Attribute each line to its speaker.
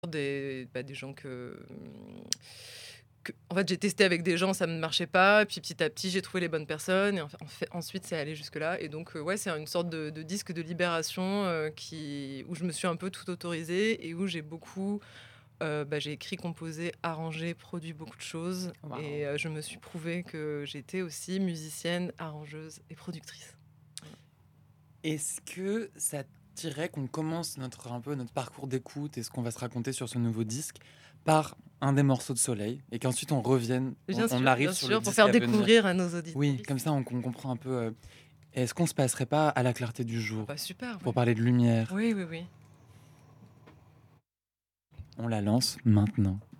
Speaker 1: des gens en fait, j'ai testé avec des gens, ça ne marchait pas. Puis petit à petit, j'ai trouvé les bonnes personnes. Et ensuite, c'est allé jusque-là. Et donc, ouais, c'est une sorte de disque de libération où je me suis un peu tout autorisée et où j'ai beaucoup. J'ai écrit, composé, arrangé, produit beaucoup de choses.
Speaker 2: Waouh.
Speaker 1: Et je me suis prouvé que j'étais aussi musicienne, arrangeuse et productrice.
Speaker 2: Est-ce que ça dirait qu'on commence un peu notre parcours d'écoute et ce qu'on va se raconter sur ce nouveau disque par un des morceaux de Soleil et qu'ensuite on revienne, on arrive
Speaker 1: Bien
Speaker 2: sur le
Speaker 1: sûr, pour
Speaker 2: disque
Speaker 1: faire
Speaker 2: à venir.
Speaker 1: découvrir à nos auditeurs.
Speaker 2: Oui, comme ça on comprend un peu. Est-ce qu'on se passerait pas à la clarté du jour
Speaker 1: Super,
Speaker 2: pour
Speaker 1: oui.
Speaker 2: parler de lumière?
Speaker 1: Oui, oui, oui.
Speaker 2: On la lance maintenant.